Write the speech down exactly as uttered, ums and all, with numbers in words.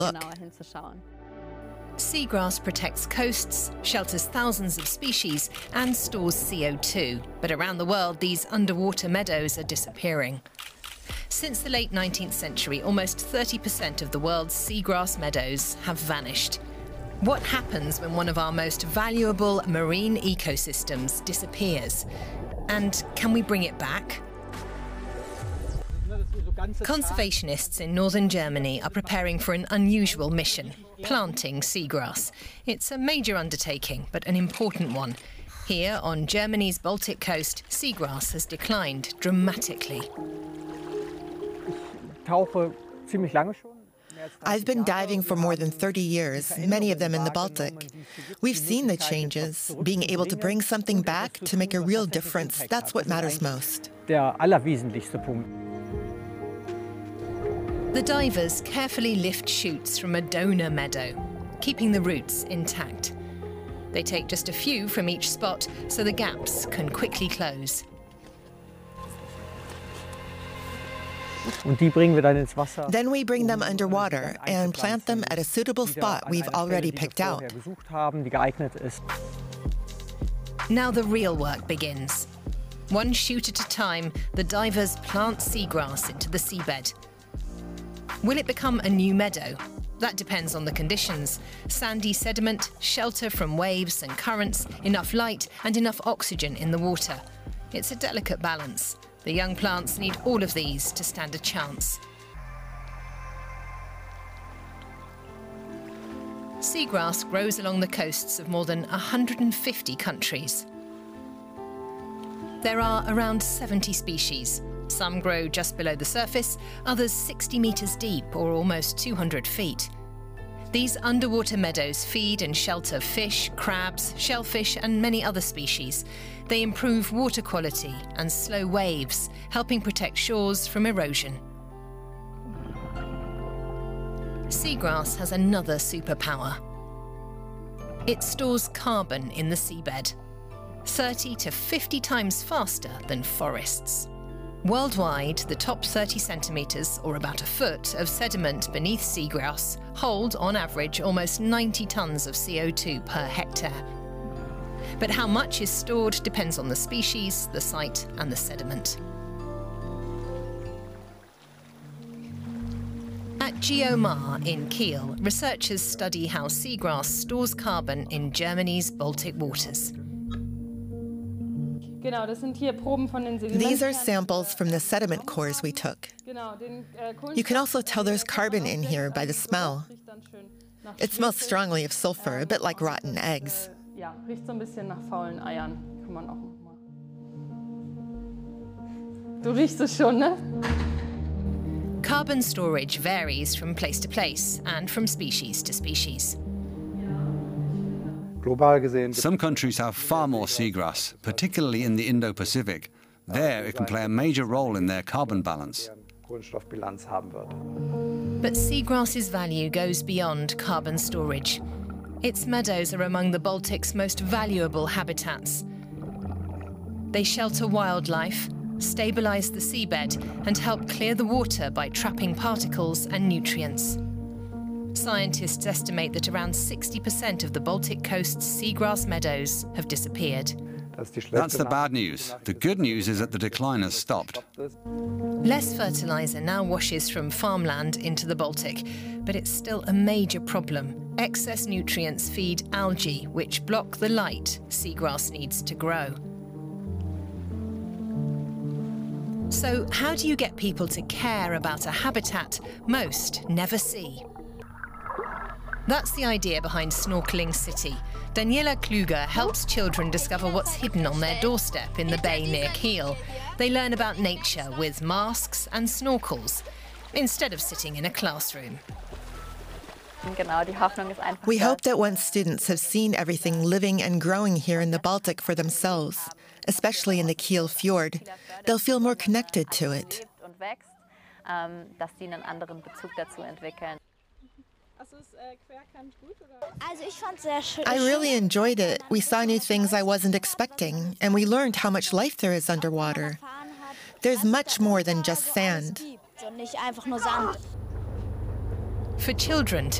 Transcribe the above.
look. Seagrass protects coasts, shelters thousands of species, and stores C O two. But around the world, these underwater meadows are disappearing. Since the late nineteenth century, almost thirty percent of the world's seagrass meadows have vanished. What happens when one of our most valuable marine ecosystems disappears? And can we bring it back? Conservationists in northern Germany are preparing for an unusual mission, planting seagrass. It's a major undertaking, but an important one. Here, on Germany's Baltic coast, seagrass has declined dramatically. I've been diving for more than thirty years, many of them in the Baltic. We've seen the changes. Being able to bring something back to make a real difference, that's what matters most. The divers carefully lift shoots from a donor meadow, keeping the roots intact. They take just a few from each spot so the gaps can quickly close. Then we bring them underwater and plant them at a suitable spot we've already picked out. Now the real work begins. One shoot at a time, the divers plant seagrass into the seabed. Will it become a new meadow? That depends on the conditions. Sandy sediment, shelter from waves and currents, enough light and enough oxygen in the water. It's a delicate balance. The young plants need all of these to stand a chance. Seagrass grows along the coasts of more than one hundred fifty countries. There are around seventy species. Some grow just below the surface, others sixty metres deep or almost two hundred feet. These underwater meadows feed and shelter fish, crabs, shellfish and many other species. They improve water quality and slow waves, helping protect shores from erosion. Seagrass has another superpower. It stores carbon in the seabed, thirty to fifty times faster than forests. Worldwide, the top thirty centimetres, or about a foot, of sediment beneath seagrass hold, on average, almost ninety tonnes of C O two per hectare. But how much is stored depends on the species, the site and the sediment. At GeoMar in Kiel, researchers study how seagrass stores carbon in Germany's Baltic waters. These are samples from the sediment cores we took. You can also tell there's carbon in here by the smell. It smells strongly of sulfur, a bit like rotten eggs. Carbon storage varies from place to place and from species to species. Some countries have far more seagrass, particularly in the Indo-Pacific. There, it can play a major role in their carbon balance. But seagrass's value goes beyond carbon storage. Its meadows are among the Baltic's most valuable habitats. They shelter wildlife, stabilize the seabed, and help clear the water by trapping particles and nutrients. Scientists estimate that around sixty percent of the Baltic coast's seagrass meadows have disappeared. That's the bad news. The good news is that the decline has stopped. Less fertilizer now washes from farmland into the Baltic, but it's still a major problem. Excess nutrients feed algae, which block the light seagrass needs to grow. So how do you get people to care about a habitat most never see? That's the idea behind Snorkeling City. Daniela Kluger helps children discover what's hidden on their doorstep in the bay near Kiel. They learn about nature with masks and snorkels, instead of sitting in a classroom. We hope that once students have seen everything living and growing here in the Baltic for themselves, especially in the Kiel Fjord, they'll feel more connected to it. I really enjoyed it. We saw new things I wasn't expecting, and we learned how much life there is underwater. There's much more than just sand. For children to